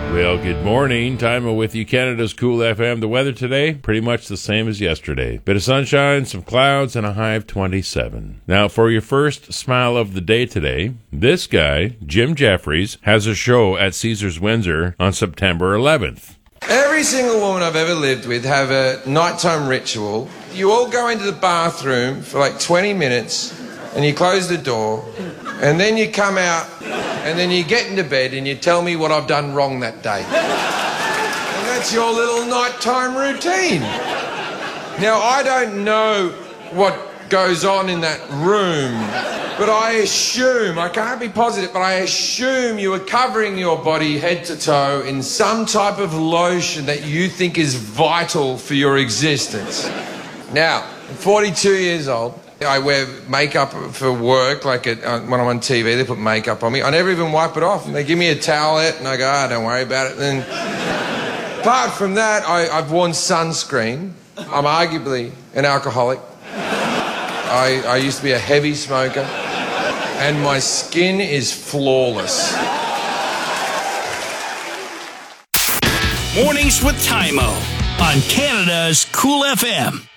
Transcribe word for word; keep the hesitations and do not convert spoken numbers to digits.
Well, good morning. Time with you, Canada's Cool F M. The weather today, pretty much the same as yesterday. Bit of sunshine, some clouds, and a high of twenty-seven. Now, for your first smile of the day today, this guy, Jim Jeffries, has a show at Caesars Windsor on September eleventh. Every single woman I've ever lived with have a nighttime ritual. You all go into the bathroom for like twenty minutes, and you close the door, and then you come out, and then you get into bed and you tell me what I've done wrong that day. And that's your little nighttime routine. Now, I don't know what goes on in that room, but I assume, I can't be positive, but I assume you are covering your body head to toe in some type of lotion that you think is vital for your existence. Now, I'm forty-two years old. I wear makeup for work, like at, uh, when I'm on T V, they put makeup on me. I never even wipe it off. They give me a towelette and I go, ah, don't worry about it. And apart from that, I, I've worn sunscreen. I'm arguably an alcoholic. I, I used to be a heavy smoker. And my skin is flawless. Mornings with Tymo on Canada's Cool F M.